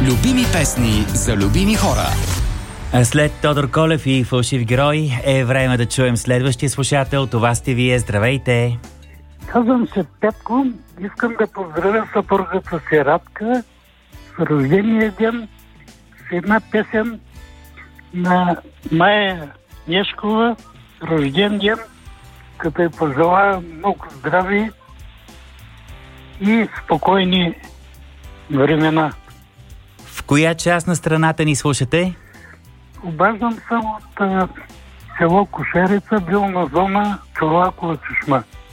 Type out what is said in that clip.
Любими песни за любими хора. След Тодор Колев и Фалшив герой е време да чуем следващия слушател. Това сте вие. Здравейте! Казвам се Петко. Искам да поздравя съпругата си Радка с рождения ден с една песен на Майя Нешкова, рожден ден, като я пожелая много здраве и спокойни времена. В коя част на страната ни слушате? Обаждам съм от село Кошерица, билна зона Чолакова чешма.